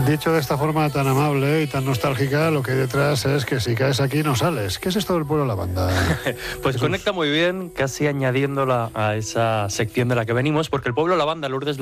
Dicho de esta forma tan amable y tan nostálgica, lo que hay detrás es que si caes aquí no sales. ¿Qué es esto del pueblo lavanda? Pues conecta muy bien, casi añadiéndola a esa sección de la que venimos, porque el pueblo lavanda, Lourdes